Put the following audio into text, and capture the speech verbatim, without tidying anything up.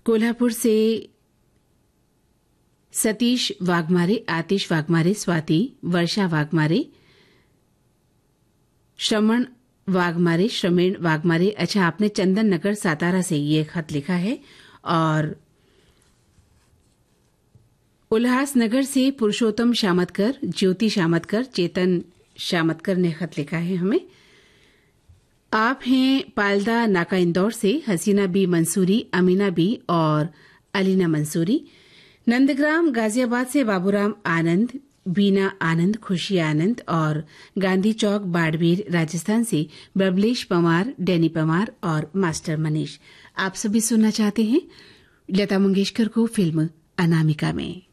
कोल्हापुर से सतीश वाघमारे, आतिश वाघमारे, स्वाति, वर्षा वाघमारे, श्रवण वाघमारे, श्रमेण वाघमारे। अच्छा, आपने चंदन नगर सातारा से ये खत लिखा है। और उल्लासनगर से पुरुषोत्तम शामतकर, ज्योति शामतकर, चेतन शामतकर ने खत लिखा है हमें। आप हैं पालदा नाका इंदौर से हसीना बी मंसूरी, अमीना बी और अलीना मंसूरी। नंदग्राम गाजियाबाद से बाबूराम आनंद, बीना आनंद, खुशी आनंद और गांधी चौक बाड़मेर राजस्थान से बबलेश पवार, डैनी पवार और मास्टर मनीष। आप सभी सुनना चाहते हैं लता मंगेशकर को फिल्म अनामिका में।